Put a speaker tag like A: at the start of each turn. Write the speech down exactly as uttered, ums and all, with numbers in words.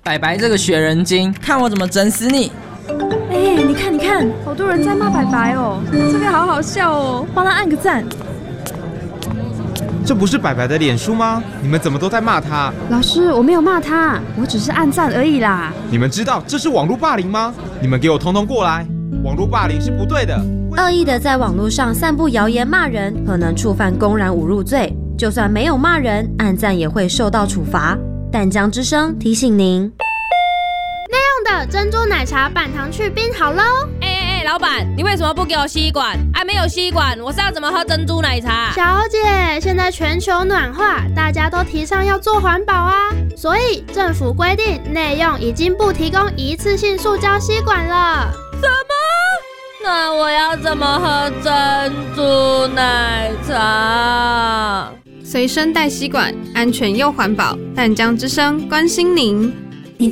A: 白白这个学人精，看我怎么整死你！
B: 哎、欸，你看你看，好多人在骂白白哦，这个好好笑哦，帮他按个赞。
C: 这不是白白的脸书吗？你们怎么都在骂他？
B: 老师，我没有骂他，我只是按赞而已啦。
C: 你们知道这是网络霸凌吗？你们给我通通过来！网络霸凌是不对的。
D: 恶意的在网络上散布谣言骂人，可能触犯公然侮辱罪。就算没有骂人，按赞也会受到处罚。淡江之声提醒您。
E: 内用的珍珠奶茶半糖去冰好喽！
F: 哎哎哎，老板，你为什么不给我吸管？啊，没有吸管，我是要怎么喝珍珠奶茶？
E: 小姐，现在全球暖化，大家都提倡要做环保啊，所以政府规定内用已经不提供一次性塑胶吸管了。
F: 什么？那我要怎么喝珍珠奶茶？
G: 随身带吸管，安全又环保。淡江之声关心您。